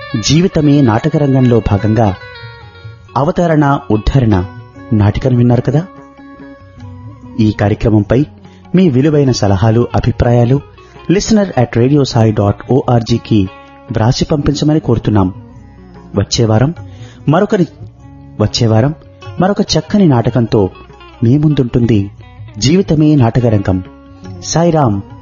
జీవితమే నాటకరంగంలో భాగంగా అవతరణ ఉద్ధరణ నాటికను విన్నారు కదా. ఈ కార్యక్రమంపై మీ విలువైన సలహాలు, అభిప్రాయాలు listener@radiosai.orgకి వ్రాసి పంపించమని కోరుతున్నాం. వచ్చే వారం మరొక చక్కని నాటకంతో మీ ముందుంటుంది జీవితమే నాటకరంగం. సాయిరాం.